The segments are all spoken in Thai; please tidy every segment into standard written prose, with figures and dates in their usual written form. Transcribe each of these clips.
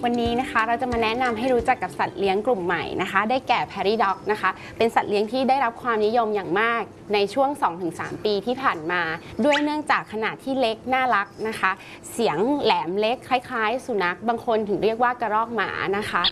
วันนี้นะคะเราจะมาแนะนำให้รู้จักกับสัตว์เลี้ยงกลุ่มใหม่นะคะได้แก่ Prairie Dog นะคะเป็นสัตว์เลี้ยงที่ได้รับความนิยมอย่างมากในช่วง 2-3 ปีที่ผ่านมาด้วยเนื่องจากขนาดที่เล็กน่ารักนะคะเสียงแหลมเล็กคล้ายๆสุนัขบางคนถึงเรียกว่ากระรอกหมานะคะ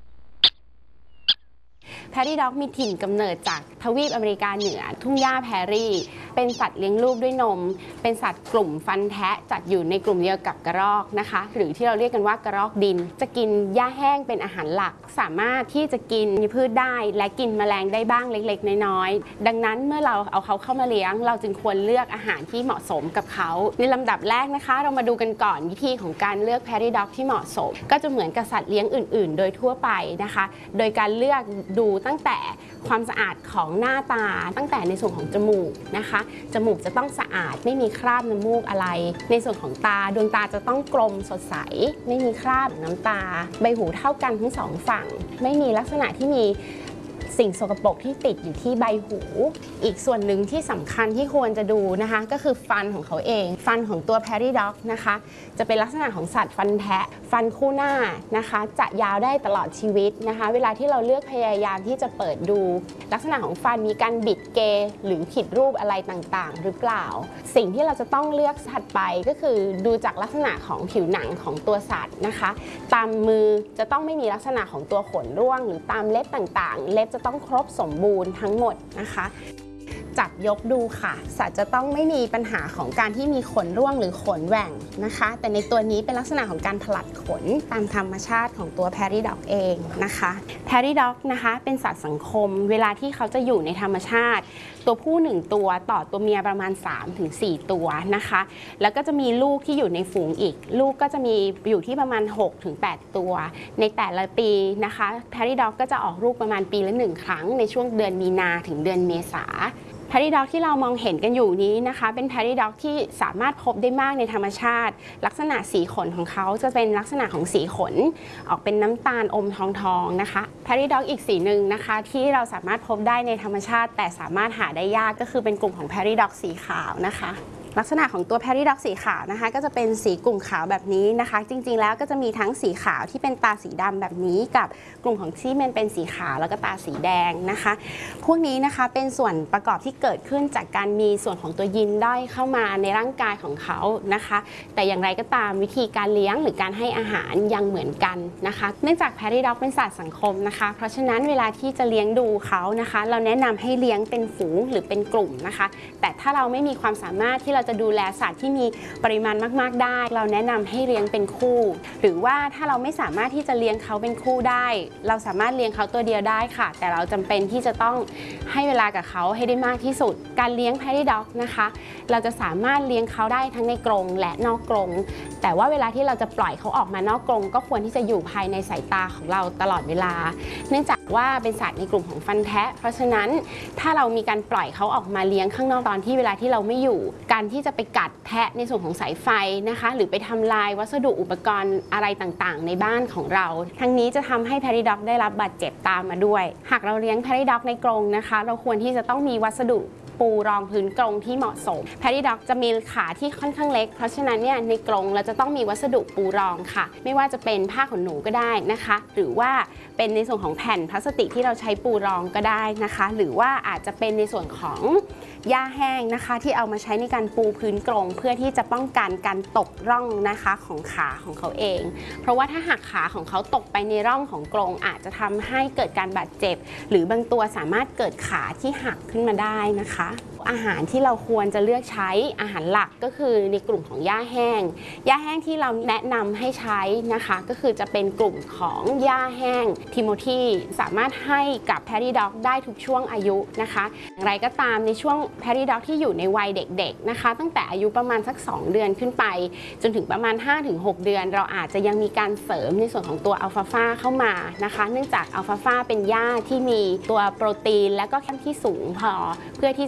Prairie Dog มีถิ่นกำเนิดจากทวีปอเมริกาเหนือทุ่งหญ้าแพรรี่เป็นสัตว์เลี้ยงลูกด้วยนมเป็นสัตว์กลุ่มฟันแทะจัดอยู่ในกลุ่มเดียวกับกระรอกนะคะหรือที่เราเรียกกันว่ากระรอกดินจะกินหญ้าแห้งเป็นอาหารหลักสามารถที่จะกินพืชได้และกินแมลงได้บ้างเล็กๆน้อยๆดังนั้นเมื่อเราเอาเขาเข้ามาเลี้ยงเราจึงควรเลือกอาหารที่เหมาะสมกับเขาในลำดับแรกนะคะเรามาดูกันก่อนวิธีของการเลือก Prairie Dog ที่เหมาะสมก็จะเหมือนกับสัตว์เลี้ยงอื่นๆโดยทั่วไปนะคะโดยการเลือกดูตั้งแต่ความสะอาดของหน้าตาตั้งแต่ในส่วนของจมูกนะคะจมูกจะต้องสะอาดไม่มีคราบน้ำมูกอะไรในส่วนของตาดวงตาจะต้องกลมสดใสไม่มีคราบน้ำตาใบหูเท่ากันทั้งสองฝั่งไม่มีลักษณะที่มีสิ่งสกปรกที่ติดอยู่ที่ใบหูอีกส่วนหนึ่งที่สำคัญที่ควรจะดูนะคะก็คือฟันของเขาเองฟันของตัว Prairie Dog นะคะจะเป็นลักษณะของสัตว์ฟันแทะฟันคู่หน้านะคะจะยาวได้ตลอดชีวิตนะคะเวลาที่เราเลือกพยายามที่จะเปิดดูลักษณะของฟันมีการบิดเกหรือผิดรูปอะไรต่างๆหรือเปล่าสิ่งที่เราจะต้องเลือกถัดไปก็คือดูจากลักษณะของผิวหนังของตัวสัตว์นะคะตามมือจะต้องไม่มีลักษณะของตัวขนร่วงหรือตามเล็บต่างๆเล็บจะต้องครบสมบูรณ์ทั้งหมดนะคะจับยกดูค่ะสัตว์จะต้องไม่มีปัญหาของการที่มีขนร่วงหรือขนแหว่งนะคะแต่ในตัวนี้เป็นลักษณะของการผลัดขนตามธรรมชาติของตัว Prairie Dog เองนะคะ Prairie Dog นะคะเป็นสัตว์สังคมเวลาที่เขาจะอยู่ในธรรมชาติตัวผู้1ตัวต่อตัวเมียประมาณ 3-4 ตัวนะคะแล้วก็จะมีลูกที่อยู่ในฝูงอีกลูกก็จะมีอยู่ที่ประมาณ 6-8 ตัวในแต่ละปีนะคะ Prairie Dog ก็จะออกลูกประมาณปีละ1 ครั้งในช่วงเดือนมีนาถึงเดือนเมษาPrairie Dog ที่เรามองเห็นกันอยู่นี้นะคะเป็น Prairie Dog ที่สามารถพบได้มากในธรรมชาติลักษณะสีขนของเขาจะเป็นลักษณะของสีขนออกเป็นน้ำตาลอมทองนะคะ Prairie Dog อีกสีหนึ่งนะคะที่เราสามารถพบได้ในธรรมชาติแต่สามารถหาได้ยากก็คือเป็นกลุ่มของ Prairie Dog สีขาวนะคะลักษณะของตัว Prairie Dog สีขาวนะคะก็จะเป็นสีกลุ่มขาวแบบนี้นะคะจริงๆแล้วก็จะมีทั้งสีขาวที่เป็นตาสีดำแบบนี้กับกลุ่มของที่มันเป็นสีขาวแล้วก็ตาสีแดงนะคะพวกนี้นะคะเป็นส่วนประกอบที่เกิดขึ้นจากการมีส่วนของตัวยีนด้อยเข้ามาในร่างกายของเขานะคะแต่อย่างไรก็ตามวิธีการเลี้ยงหรือการให้อาหารยังเหมือนกันนะคะเนื่องจาก Prairie Dog เป็นสัตว์สังคมนะคะเพราะฉะนั้นเวลาที่จะเลี้ยงดูเขานะคะเราแนะนำให้เลี้ยงเป็นฝูงหรือเป็นกลุ่มนะคะแต่ถ้าเราไม่มีความสามารถที่เราจะดูแลสัตว์ที่มีปริมาณมากๆได้เราแนะนำให้เลี้ยงเป็นคู่หรือว่าถ้าเราไม่สามารถที่จะเลี้ยงเขาเป็นคู่ได้เราสามารถเลี้ยงเขาตัวเดียวได้ค่ะแต่เราจำเป็นที่จะต้องให้เวลากับเขาให้ได้มากที่สุดการเลี้ยง Prairie Dog นะคะเราจะสามารถเลี้ยงเขาได้ทั้งในกรงและนอกกรงแต่ว่าเวลาที่เราจะปล่อยเขาออกมานอกกรงก็ควรที่จะอยู่ภายในสายตาของเราตลอดเวลาเนื่องจากว่าเป็นสัตว์ในกลุ่มของฟันแทะเพราะฉะนั้นถ้าเรามีการปล่อยเขาออกมาเลี้ยงข้างนอกตอนที่เวลาที่เราไม่อยู่การที่จะไปกัดแทะในส่วนของสายไฟนะคะหรือไปทำลายวัสดุอุปกรณ์อะไรต่างๆในบ้านของเราทั้งนี้จะทำให้ Prairie Dog ได้รับบาดเจ็บตามมาด้วยหากเราเลี้ยง Prairie Dog ในกรงนะคะเราควรที่จะต้องมีวัสดุปูรองพื้นกรงที่เหมาะสม Prairie Dog จะมีขาที่ค่อนข้างเล็กเพราะฉะนั้นเนี่ยในกรงเราจะต้องมีวัสดุปูรองค่ะไม่ว่าจะเป็นผ้าขนหนูก็ได้นะคะหรือว่าเป็นในส่วนของแผ่นพลาสติกที่เราใช้ปูรองก็ได้นะคะหรือว่าอาจจะเป็นในส่วนของหญ้าแห้งนะคะที่เอามาใช้ในการปูพื้นกรงเพื่อที่จะป้องกันการตกร่องนะคะของขาของเขาเองเพราะว่าถ้าหากขาของเขาตกไปในร่องของกรงอาจจะทำให้เกิดการบาดเจ็บหรือบางตัวสามารถเกิดขาที่หักขึ้นมาได้นะคะอาหารที่เราควรจะเลือกใช้อาหารหลักก็คือในกลุ่มของหญ้าแห้งหญ้าแห้งที่เราแนะนำให้ใช้นะคะก็คือจะเป็นกลุ่มของหญ้าแห้งทิโมธีสามารถให้กับ Prairie Dog ได้ทุกช่วงอายุนะคะอย่างไรก็ตามในช่วง Prairie Dog ที่อยู่ในวัยเด็กๆนะคะตั้งแต่อายุประมาณสัก2 เดือนขึ้นไปจนถึงประมาณ 5-6 เดือนเราอาจจะยังมีการเสริมในส่วนของตัวอัลฟาฟาเข้ามานะคะเนื่องจากอัลฟาฟาเป็นหญ้าที่มีตัวโปรตีนและก็แคลเซียมที่สูงพอเพื่อที่จะใช้ใน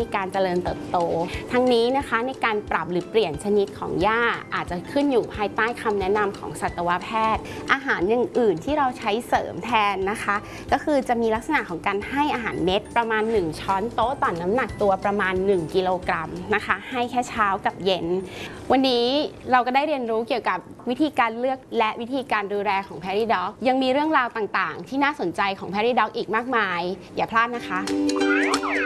ธีการเจริญเติบโตทั้งนี้นะคะในการปรับหรือเปลี่ยนชนิดของหญ้าอาจจะขึ้นอยู่ภายใต้คำแนะนำของสัตวแพทย์อาหารอย่างอื่นที่เราใช้เสริมแทนนะคะก็คือจะมีลักษณะของการให้อาหารเม็ดประมาณ1ช้อนโต๊ะต่อน้ำหนักตัวประมาณ1กิโลกรัมนะคะให้แค่เช้ากับเย็นวันนี้เราก็ได้เรียนรู้เกี่ยวกับวิธีการเลือกและวิธีการดูแลของ Prairie Dog ยังมีเรื่องราวต่างๆที่น่าสนใจของ Prairie Dog อีกมากมายอย่าพลาดนะคะ